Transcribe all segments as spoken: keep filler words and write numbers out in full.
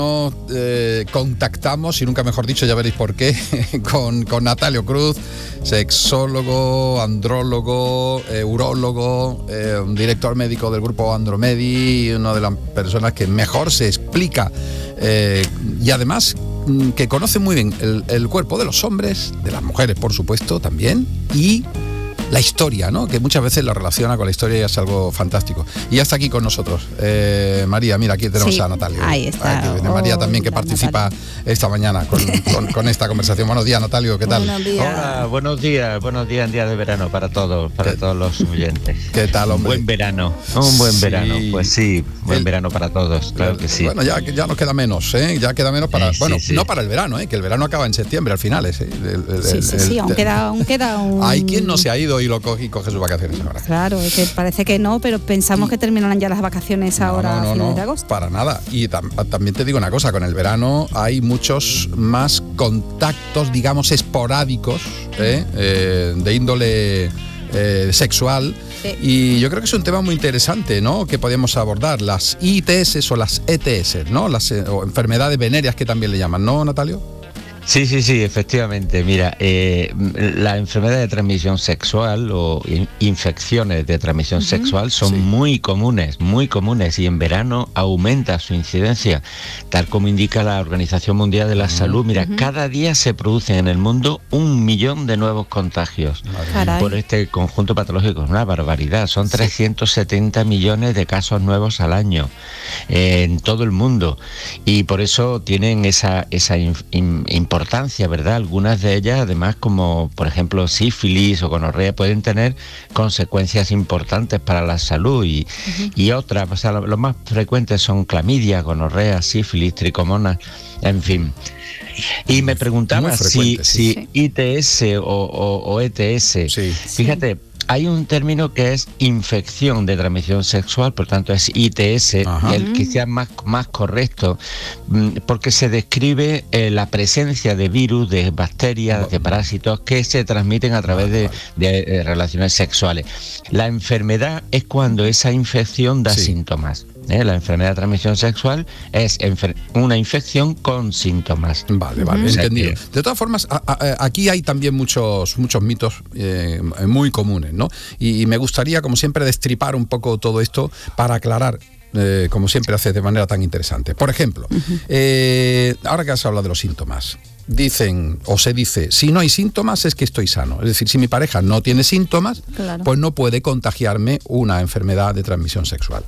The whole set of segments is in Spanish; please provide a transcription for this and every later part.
Eh, contactamos, y nunca mejor dicho, ya veréis por qué, con, con Natalio Cruz, sexólogo, andrólogo, eh, urólogo, eh, director médico del grupo Andromedi, una de las personas que mejor se explica eh, y además que conoce muy bien el, el cuerpo de los hombres, de las mujeres por supuesto también, y la historia, ¿no? Que muchas veces la relaciona con la historia y es algo fantástico. Y ya está aquí con nosotros. Eh, María, mira, aquí tenemos sí, a Natalio. Ahí está. Aquí viene María también, que participa Natalio. esta mañana con, con, con esta conversación. Buenos días, Natalio, ¿qué tal? Buenos días. Hola, buenos días, buenos días en día de verano para todos, para todos los oyentes. ¿Qué tal, hombre? Buen verano, un buen sí. verano, pues sí, buen el, verano para todos, claro el, que sí. Bueno, ya, ya nos queda menos, ¿eh? Ya queda menos para, sí, bueno, sí, sí. no para el verano, ¿eh? Que el verano acaba en septiembre al final. ¿eh? El, el, sí, el, sí, el, sí, aún queda, aún queda un... Hay quien no se ha ido y lo coge y coge su vacaciones ahora. Claro, es que parece que no, pero pensamos que terminarán ya las vacaciones no, ahora no, no, a finales no, de agosto. Para nada. Y tam- también te digo una cosa, con el verano hay muchos más contactos, digamos, esporádicos, ¿eh? Eh, de índole eh, sexual. Sí. Y yo creo que es un tema muy interesante, ¿no? Que podemos abordar, las I T S o las E T S, ¿no? Las eh, o enfermedades venéreas que también le llaman, ¿no, Natalio? Sí, sí, sí, efectivamente. Mira, eh, la enfermedad de transmisión sexual o in- infecciones de transmisión uh-huh. sexual son sí. muy comunes, muy comunes, y en verano aumenta su incidencia, tal como indica la Organización Mundial de la uh-huh. Salud. Mira, uh-huh. cada día se producen en el mundo un millón de nuevos contagios Caray. por este conjunto patológico. Es una barbaridad, son sí. trescientos setenta millones de casos nuevos al año eh, en todo el mundo, y por eso tienen esa, esa in, in, importancia, ¿verdad? Algunas de ellas, además, como por ejemplo sífilis o gonorrea, pueden tener consecuencias importantes para la salud, y, uh-huh. y otras, o sea, los lo más frecuentes son clamidia, gonorrea, sífilis, tricomonas, en fin. Y me preguntaba si, sí. si I T S o, o, o E T S, sí. fíjate, hay un término que es infección de transmisión sexual, por tanto es I T S, Ajá. el quizás más, más correcto, porque se describe eh, la presencia de virus, de bacterias, de parásitos que se transmiten a través de, de, de relaciones sexuales. La enfermedad es cuando esa infección da sí. síntomas. ¿Eh? La enfermedad de transmisión sexual es enfer- una infección con síntomas. Vale, vale, uh-huh. entendido. De todas formas, a, a, aquí hay también muchos, muchos mitos eh, muy comunes, ¿no? Y, y me gustaría, como siempre, destripar un poco todo esto para aclarar. Eh, como siempre hace de manera tan interesante. Por ejemplo, uh-huh. eh, ahora que has hablado de los síntomas, dicen o se dice, si no hay síntomas es que estoy sano. Es decir, si mi pareja no tiene síntomas, claro. pues no puede contagiarme una enfermedad de transmisión sexual.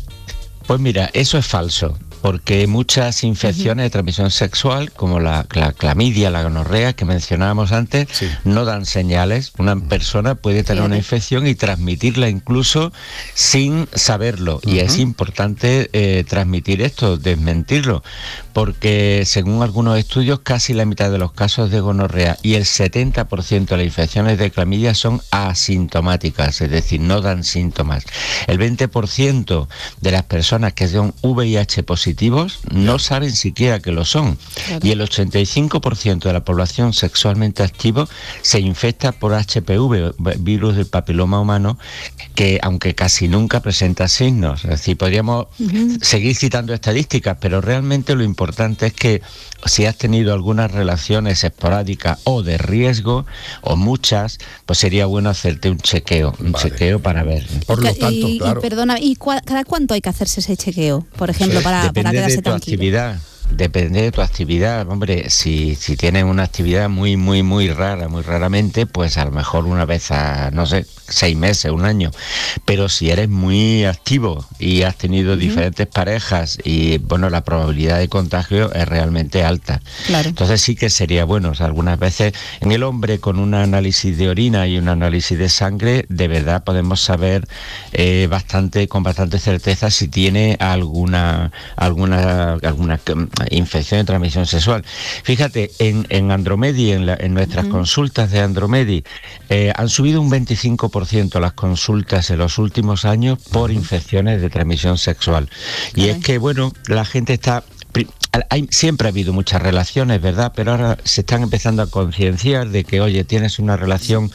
Pues mira, eso es falso, porque muchas infecciones uh-huh. de transmisión sexual, como la, la clamidia, la gonorrea que mencionábamos antes, sí. no dan señales. Una persona puede tener una infección y transmitirla incluso sin saberlo. Uh-huh. Y es importante eh, transmitir esto, desmentirlo, porque según algunos estudios, casi la mitad de los casos de gonorrea y el setenta por ciento de las infecciones de clamidia son asintomáticas, es decir, no dan síntomas. El veinte por ciento de las personas que son V I H positivos no saben siquiera que lo son, claro. y el ochenta y cinco por ciento de la población sexualmente activa se infecta por H P V, virus del papiloma humano, que aunque casi nunca presenta signos. Es decir, podríamos uh-huh. seguir citando estadísticas, pero realmente lo importante es que si has tenido algunas relaciones esporádicas o de riesgo, o muchas, pues sería bueno hacerte un chequeo, un vale. chequeo para ver. Por lo tanto, y, claro. y perdona, ¿y cua- cada cuánto hay que hacerse ese chequeo, por ejemplo, sí. para, Depende para quedarse de tu tranquilo? Actividad. Depende de tu actividad, hombre, si, si tienes una actividad muy, muy, muy rara, muy raramente, pues a lo mejor una vez a, no sé, seis meses, un año. Pero si eres muy activo y has tenido uh-huh. diferentes parejas, y bueno, la probabilidad de contagio es realmente alta. Claro. Entonces sí que sería bueno, o sea, algunas veces en el hombre con un análisis de orina y un análisis de sangre, de verdad podemos saber eh, bastante, con bastante certeza si tiene alguna, alguna, alguna infección de transmisión sexual. Fíjate, en, en Andromedi, en, la, en nuestras uh-huh. consultas de Andromedi, eh, han subido un veinticinco por ciento las consultas en los últimos años por uh-huh. infecciones de transmisión sexual. Y okay. es que, bueno, la gente está... hay, siempre ha habido muchas relaciones, ¿verdad? Pero ahora se están empezando a concienciar de que, oye, tienes una relación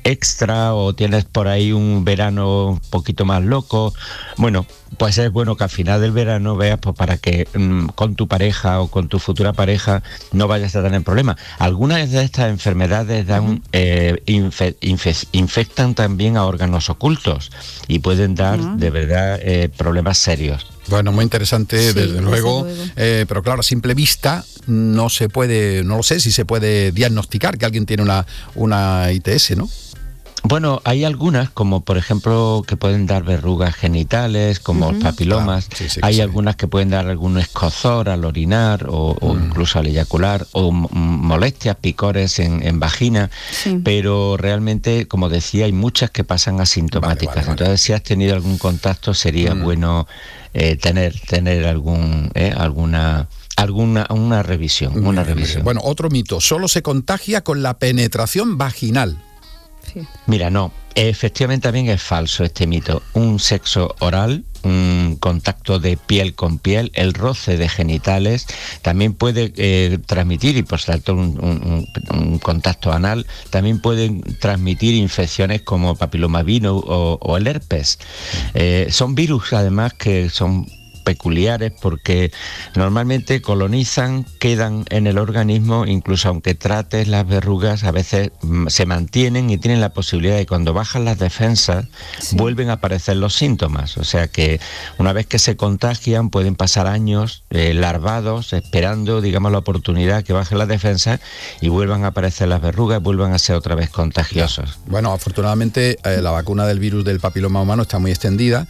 extra o tienes por ahí un verano un poquito más loco. Bueno, pues es bueno que al final del verano veas, pues para que mmm, con tu pareja o con tu futura pareja no vayas a tener problemas. Algunas de estas enfermedades dan, uh-huh. eh, infe, infe, infectan también a órganos ocultos y pueden dar uh-huh. de verdad eh, problemas serios. Bueno, muy interesante, sí, desde luego, desde luego. Eh, pero claro, a simple vista no se puede, no lo sé si se puede diagnosticar que alguien tiene una, una I T S, ¿no? Bueno, hay algunas, como por ejemplo, que pueden dar verrugas genitales, como uh-huh. papilomas. Claro, sí, sí, hay sí. algunas que pueden dar algún escozor al orinar o, uh-huh. o incluso al eyacular, o m- molestias, picores en, en vagina. Sí. Pero realmente, como decía, hay muchas que pasan asintomáticas. Vale, vale, vale. Entonces, si has tenido algún contacto, sería uh-huh. bueno eh, tener, tener algún, eh, alguna... alguna una revisión, una revisión. Bueno, otro mito, solo se contagia con la penetración vaginal. Sí. Mira, no, efectivamente también es falso este mito. Un sexo oral, un contacto de piel con piel, el roce de genitales, también puede eh, transmitir, y por tanto un, un, un contacto anal, también pueden transmitir infecciones como papilomavirus o, o el herpes. Eh, son virus además que son peculiares porque normalmente colonizan, quedan en el organismo, incluso aunque trates las verrugas, a veces mm, se mantienen y tienen la posibilidad de cuando bajan las defensas, sí. vuelven a aparecer los síntomas. O sea que una vez que se contagian pueden pasar años eh, larvados, esperando, digamos, la oportunidad que bajen las defensas y vuelvan a aparecer las verrugas, vuelvan a ser otra vez contagiosos. Bueno, afortunadamente eh, la vacuna del virus del papiloma humano está muy extendida.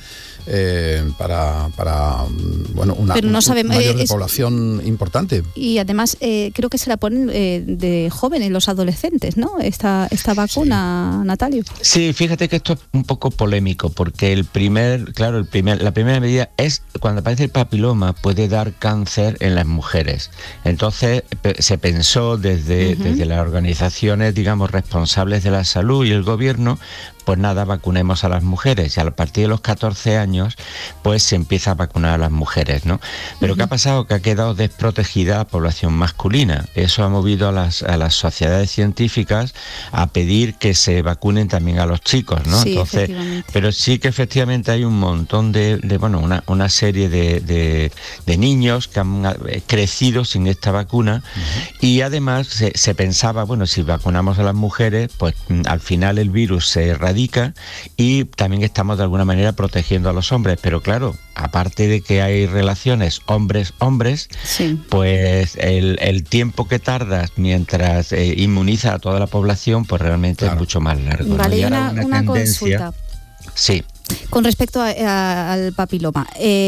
Eh, para, para bueno, una, Pero no sabemos, mayor eh, de es, población importante. Y además eh, creo que se la ponen eh, de jóvenes, los adolescentes, ¿no? Esta, esta vacuna, sí. Natalio. Sí, fíjate que esto es un poco polémico, porque el primer, claro, el primer, la primera medida es cuando aparece el papiloma puede dar cáncer en las mujeres. Entonces se pensó desde, uh-huh. desde las organizaciones, digamos, responsables de la salud y el gobierno, pues nada, vacunemos a las mujeres, y a partir de los catorce años pues se empieza a vacunar a las mujeres, ¿no? Pero uh-huh. ¿qué ha pasado? Que ha quedado desprotegida la población masculina. Eso ha movido a las, a las sociedades científicas a pedir que se vacunen también a los chicos, ¿no? Sí, entonces, pero sí que efectivamente hay un montón de, de bueno, una, una serie de, de, de niños que han crecido sin esta vacuna uh-huh. y además se, se pensaba, bueno, si vacunamos a las mujeres, pues al final el virus se erradica y también estamos de alguna manera protegiendo a los hombres, pero claro, aparte de que hay relaciones hombres-hombres, sí. pues el, el tiempo que tardas mientras eh, inmuniza a toda la población, pues realmente claro. es mucho más largo. Vale, ¿no? Y una, una, una consulta. Sí. Con respecto a, a, al papiloma,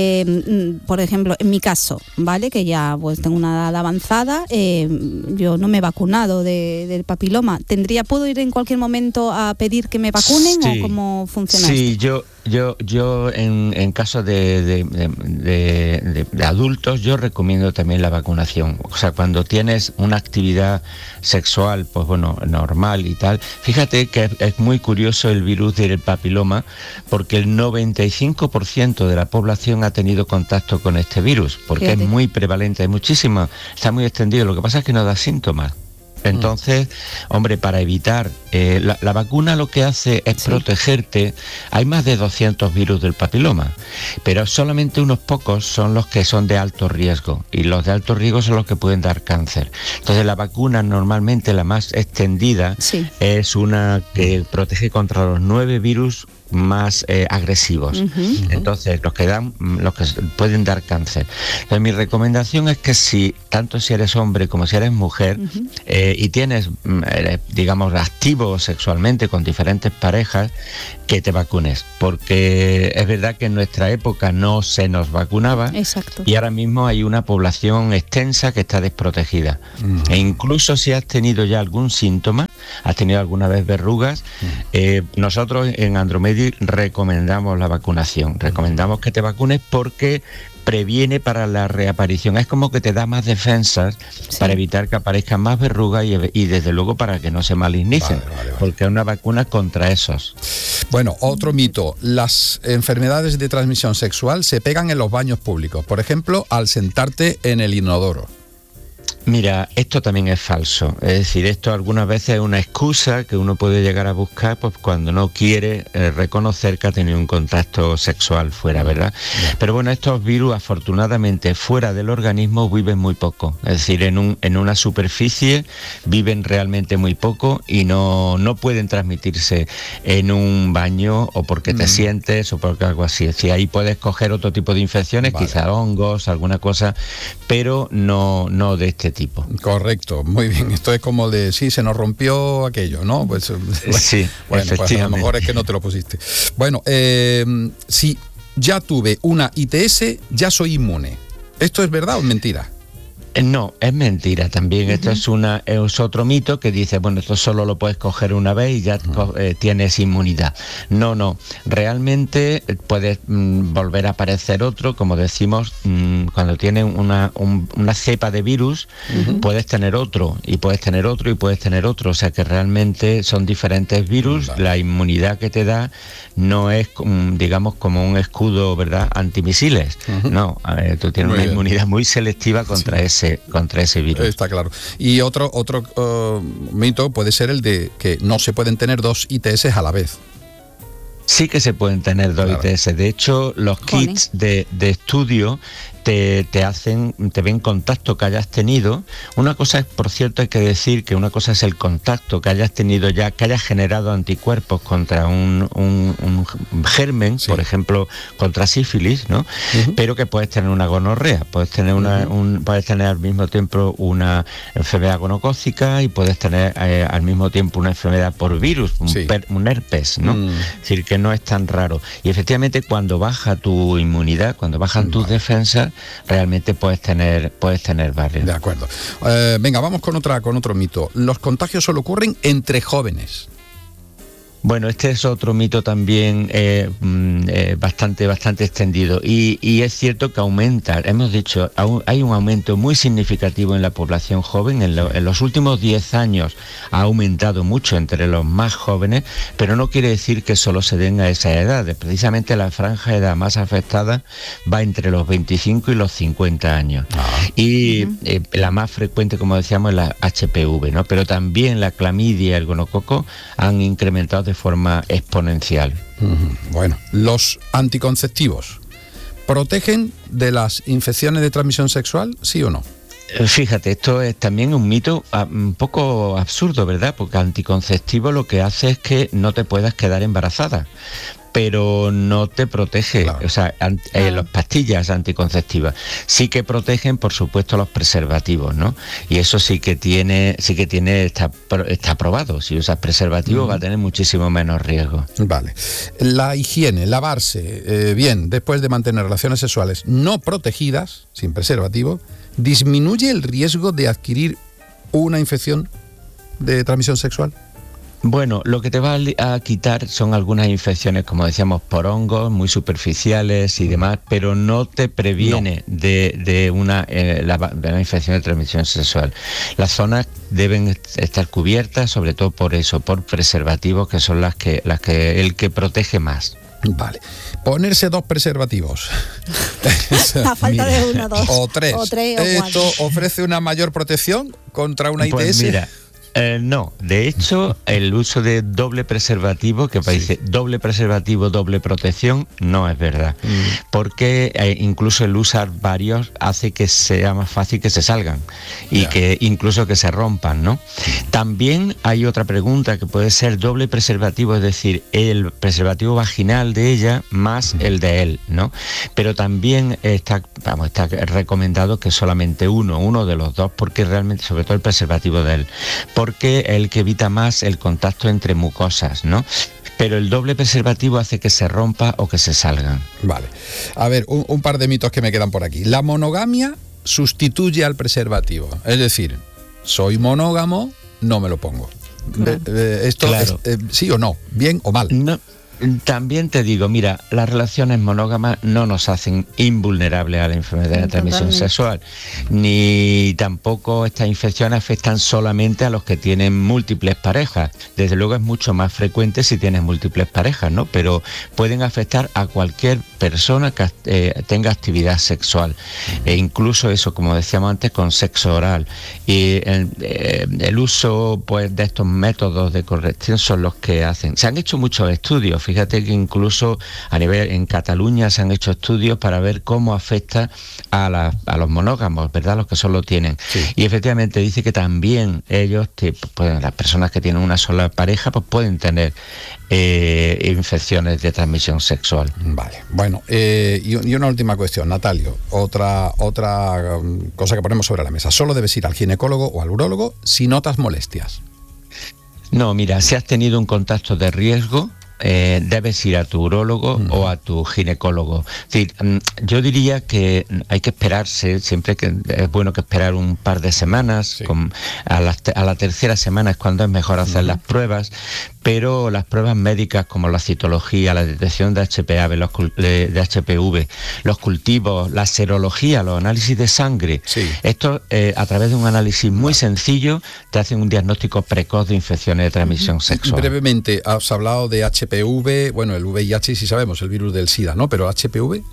eh, por ejemplo, en mi caso, ¿vale? Que ya pues tengo una edad avanzada, eh, yo no me he vacunado de, del papiloma. ¿Tendría, puedo ir en cualquier momento a pedir que me vacunen sí. o cómo funciona sí, esto? yo yo yo en, en caso de, de, de, de, de adultos, yo recomiendo también la vacunación. O sea, cuando tienes una actividad sexual, pues bueno, normal y tal. Fíjate que es, es muy curioso el virus del papiloma, porque el noventa y cinco por ciento de la población ha tenido contacto con este virus, porque Fíjate. es muy prevalente, hay muchísimo, está muy extendido. Lo que pasa es que no da síntomas. Entonces, hombre, para evitar, eh, la, la vacuna lo que hace es sí. protegerte. Hay más de doscientos virus del papiloma, pero solamente unos pocos son los que son de alto riesgo, y los de alto riesgo son los que pueden dar cáncer. Entonces, la vacuna normalmente la más extendida sí. es una que protege contra los nueve virus más eh, agresivos. Uh-huh. Entonces, los que dan, los que pueden dar cáncer. Entonces, mi recomendación es que si, tanto si eres hombre como si eres mujer, uh-huh. eh, y tienes, eh, digamos, activo sexualmente con diferentes parejas, que te vacunes, porque es verdad que en nuestra época no se nos vacunaba. Exacto. Y ahora mismo hay una población extensa que está desprotegida. Uh-huh. E incluso si has tenido ya algún síntoma, has tenido alguna vez verrugas, uh-huh. eh, nosotros en Andromedi recomendamos la vacunación, recomendamos que te vacunes porque previene para la reaparición, es como que te da más defensas sí. para evitar que aparezcan más verrugas y, y desde luego para que no se malignicen, vale, vale, vale. porque es una vacuna contra esos. Bueno, otro mito. Las enfermedades de transmisión sexual se pegan en los baños públicos. Por ejemplo, al sentarte en el inodoro. Mira, esto también es falso. Es decir, esto algunas veces es una excusa que uno puede llegar a buscar pues cuando no quiere eh, reconocer que ha tenido un contacto sexual fuera, ¿verdad? Yeah. Pero bueno, estos virus afortunadamente fuera del organismo viven muy poco. Es decir, en, un, en una superficie viven realmente muy poco y no, no pueden transmitirse en un baño o porque te mm. sientes o porque algo así. Es decir, ahí puedes coger otro tipo de infecciones, vale. quizá hongos, alguna cosa, pero no, no de este tipo. Correcto, muy bien. Esto es como de, sí, se nos rompió aquello, ¿no? Pues, sí, bueno, pues a lo mejor es que no te lo pusiste. Bueno, eh, si ya tuve una I T S, ya soy inmune. ¿Esto es verdad o es mentira? No, es mentira también. Uh-huh. Esto es una es otro mito que dice, bueno, esto solo lo puedes coger una vez y ya uh-huh. eh, tienes inmunidad. No, no. Realmente puedes mm, volver a aparecer otro, como decimos, mm, cuando tienes una, un, una cepa de virus, uh-huh. puedes tener otro, y puedes tener otro, y puedes tener otro. O sea que realmente son diferentes virus. Vale. La inmunidad que te da no es, digamos, como un escudo, ¿verdad?, antimisiles. Uh-huh. No, a ver, tú tienes muy una bien. inmunidad muy selectiva contra sí. ese contra ese virus. Está claro. Y otro otro uh, mito puede ser el de que no se pueden tener dos I T S a la vez. Sí que se pueden tener dos claro. I T S. De hecho, los Joder. kits de, de estudio te, te hacen, te ven contacto que hayas tenido. Una cosa es, por cierto, hay que decir que una cosa es el contacto que hayas tenido ya, que hayas generado anticuerpos contra un, un, un germen, sí. por ejemplo, contra sífilis, ¿no? Uh-huh. Pero que puedes tener una gonorrea, puedes tener una, uh-huh. un, puedes tener al mismo tiempo una enfermedad gonocócica y puedes tener eh, al mismo tiempo una enfermedad por virus, un, sí. per, un herpes, ¿no? Uh-huh. Es decir, que no es tan raro. Y efectivamente, cuando baja tu inmunidad, cuando bajan tus vale. defensas, realmente puedes tener puedes tener varios. De acuerdo. Eh, venga, vamos con otra con otro mito. Los contagios solo ocurren entre jóvenes. Bueno, este es otro mito también eh, eh, bastante bastante extendido y, y es cierto que aumenta, hemos dicho, hay un aumento muy significativo en la población joven, en, lo, en los últimos diez años ha aumentado mucho entre los más jóvenes, pero no quiere decir que solo se den a esa edad, precisamente la franja de edad más afectada va entre los veinticinco y los cincuenta años. Ah. Y uh-huh. eh, la más frecuente, como decíamos, es la H P V, ¿no? Pero también la clamidia y el gonococo han incrementado de de forma exponencial. Bueno, los anticonceptivos ¿protegen de las infecciones de transmisión sexual, sí o no? Fíjate, esto es también un mito un poco absurdo, ¿verdad? Porque anticonceptivo lo que hace es que no te puedas quedar embarazada, pero no te protege, claro. o sea, an, eh, las pastillas anticonceptivas sí que protegen, por supuesto, los preservativos, ¿no? Y eso sí que tiene, sí que tiene, está, está probado. Si usas preservativos, mm. va a tener muchísimo menos riesgo. Vale. La higiene, lavarse eh, bien después de mantener relaciones sexuales no protegidas, sin preservativo, disminuye el riesgo de adquirir una infección de transmisión sexual. Bueno, lo que te va a quitar son algunas infecciones, como decíamos, por hongos, muy superficiales y demás, pero no te previene no. de, de, una, eh, la, de una infección de transmisión sexual. Las zonas deben estar cubiertas, sobre todo por eso, por preservativos, que son las que, las que el que protege más. Vale. Ponerse dos preservativos. A falta de uno, dos. O tres. O tres o ¿Esto cuatro. ofrece una mayor protección contra una I T S? Pues mira, Eh, no, de hecho, el uso de doble preservativo, que parece sí. doble preservativo, doble protección, no es verdad. Mm. Porque eh, incluso el usar varios hace que sea más fácil que se salgan y yeah. que incluso que se rompan, ¿no? También hay otra pregunta que puede ser doble preservativo, es decir, el preservativo vaginal de ella más mm. el de él, ¿no? Pero también está, vamos, está recomendado que solamente uno, uno de los dos, porque realmente, sobre todo el preservativo de él, porque es el que evita más el contacto entre mucosas, ¿no? Pero el doble preservativo hace que se rompa o que se salgan. Vale. A ver, un, un par de mitos que me quedan por aquí. La monogamia sustituye al preservativo. Es decir, soy monógamo, no me lo pongo. Claro. Eh, esto claro. es, eh, ¿sí o no? ¿Bien o mal? No. también te digo, mira, las relaciones monógamas no nos hacen invulnerables a la enfermedad de transmisión Totalmente. sexual, ni tampoco estas infecciones afectan solamente a los que tienen múltiples parejas. Desde luego es mucho más frecuente si tienes múltiples parejas, ¿no? Pero pueden afectar a cualquier persona que eh, tenga actividad sexual, e incluso eso, como decíamos antes, con sexo oral. Y el, eh, el uso, pues, de estos métodos de corrección son los que hacen. Se han hecho muchos estudios, fíjate que incluso a nivel en Cataluña se han hecho estudios para ver cómo afecta a, la, a los monógamos, ¿verdad? Los que solo tienen. Sí. Y efectivamente dice que también ellos, te, pues, las personas que tienen una sola pareja, pues pueden tener eh, infecciones de transmisión sexual. Vale, bueno, eh, y, y una última cuestión, Natalio, otra, otra um, cosa que ponemos sobre la mesa. Solo debes ir al ginecólogo o al urólogo si notas molestias. No, mira, si has tenido un contacto de riesgo, eh, debes ir a tu urólogo mm. o a tu ginecólogo. Es decir, yo diría que hay que esperarse, siempre que es bueno que esperar un par de semanas, sí. con, a, la, a la tercera semana es cuando es mejor hacer mm. las pruebas, pero las pruebas médicas como la citología, la detección de H P V, los, de H P V, los cultivos, la serología, los análisis de sangre, sí. esto eh, a través de un análisis muy sencillo te hacen un diagnóstico precoz de infecciones de transmisión sexual. Brevemente, has hablado de H P V, bueno, el V I H sí sabemos, el virus del SIDA, ¿no? Pero H P V...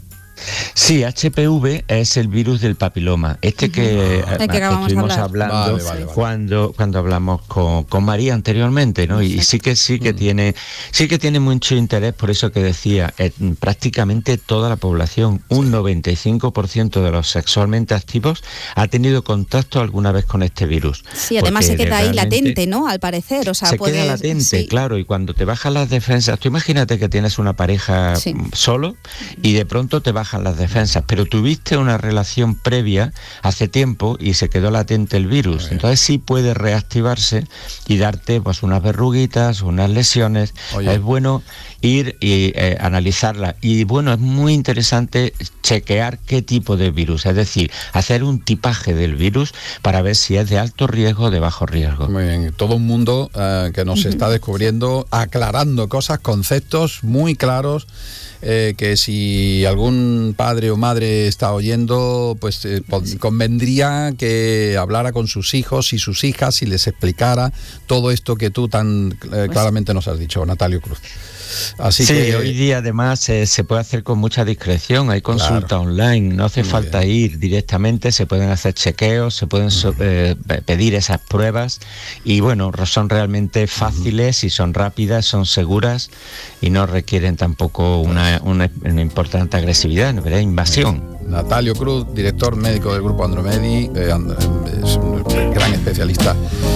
Sí, H P V es el virus del papiloma, este que, uh-huh. que, que estuvimos hablando vale, vale, vale. cuando cuando hablamos con, con María anteriormente, ¿no? Y, y sí que sí que mm. tiene sí que tiene mucho interés, por eso que decía, eh, prácticamente toda la población, un noventa y cinco por ciento de los sexualmente activos ha tenido contacto alguna vez con este virus. Sí, además se queda ahí latente, ¿no? Al parecer, o sea, se puedes, queda latente, sí. claro, y cuando te bajan las defensas, tú imagínate que tienes una pareja sí. solo y de pronto te bajan las defensas, pero tuviste una relación previa hace tiempo y se quedó latente el virus, entonces sí puede reactivarse y darte pues unas verruguitas, unas lesiones. Oye. Es bueno ir y eh, analizarla, y bueno, es muy interesante chequear qué tipo de virus, es decir, hacer un tipaje del virus para ver si es de alto riesgo o de bajo riesgo. Muy bien, todo un mundo uh, que nos uh-huh. está descubriendo, aclarando cosas, conceptos muy claros. Eh, que si algún padre o madre está oyendo, pues eh, convendría que hablara con sus hijos y sus hijas y les explicara todo esto que tú tan eh, claramente nos has dicho, Natalio Cruz. Así sí, que hoy día además eh, se puede hacer con mucha discreción, hay consulta claro. online, no hace Muy falta bien. ir directamente, se pueden hacer chequeos, se pueden so, eh, pedir esas pruebas y bueno, son realmente fáciles y son rápidas, son seguras y no requieren tampoco una, una, una importante agresividad, ¿verdad? Invasión. Natalio Cruz, director médico del Grupo Andromedi, eh, es un gran especialista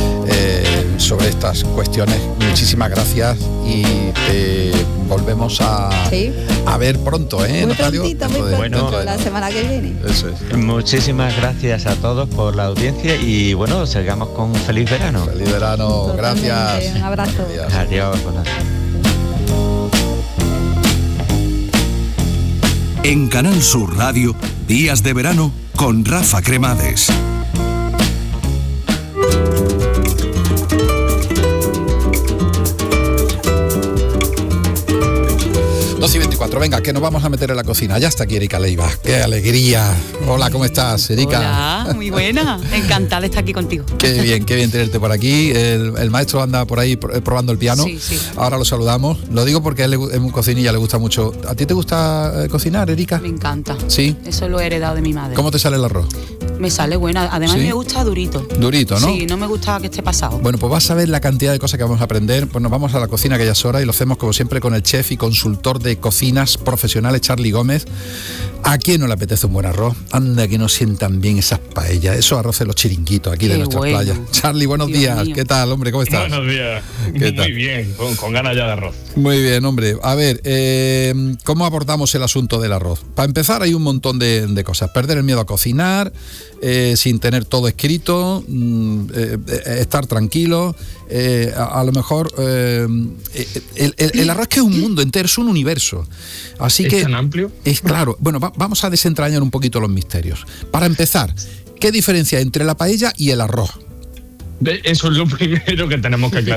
eh, sobre estas cuestiones. Muchísimas gracias y eh, volvemos a, ¿Sí? a ver pronto, ¿eh, muy Natalio? Prontito, muy de, bueno, de la semana que viene. Eso es. Muchísimas gracias a todos por la audiencia y bueno, sigamos con un feliz verano. Feliz verano, Totalmente. Gracias. Un abrazo. Adiós. Adiós. En Canal Sur Radio, Días de Verano con Rafa Cremades. dos y veinticuatro, venga, que nos vamos a meter en la cocina. Ya está aquí Erika Leiva. ¡Qué alegría! Hola, ¿cómo estás, Erika? Hola, muy buena. Encantada de estar aquí contigo. Qué bien, qué bien tenerte por aquí. El, el maestro anda por ahí probando el piano. Sí, sí. Ahora lo saludamos. Lo digo porque a él es un cocinilla, le gusta mucho. ¿A ti te gusta eh, cocinar, Erika? Me encanta. Sí. Eso lo he heredado de mi madre. ¿Cómo te sale el arroz? Me sale buena. Además, ¿sí? me gusta durito. Durito, ¿no? Sí, no me gusta que esté pasado. Bueno, pues vas a ver la cantidad de cosas que vamos a aprender. Pues nos vamos a la cocina, que ya es hora, y lo hacemos como siempre con el chef y consultor de cocinas profesionales, Charly Gómez. ¿A quién no le apetece un buen arroz? Anda, que nos sientan bien esas paellas, esos arroces, los chiringuitos aquí Qué de nuestras bueno. playas. Charly, buenos Dios días. Mío. ¿Qué tal, hombre? ¿Cómo estás? Buenos días. ¿Qué tal? Muy bien, con, con ganas ya de arroz. Muy bien, hombre. A ver, eh, ¿cómo abordamos el asunto del arroz? Para empezar, hay un montón de, de cosas. Perder el miedo a cocinar, eh, sin tener todo escrito, mm, eh, estar tranquilo. Eh, a, a lo mejor eh, el, el, el arroz que es un mundo entero, es un universo. Así ¿Es que tan amplio? Es claro. Bueno, va, vamos a desentrañar un poquito los misterios. Para empezar, ¿qué diferencia hay entre la paella y el arroz? Eso es lo primero que tenemos que aclarar.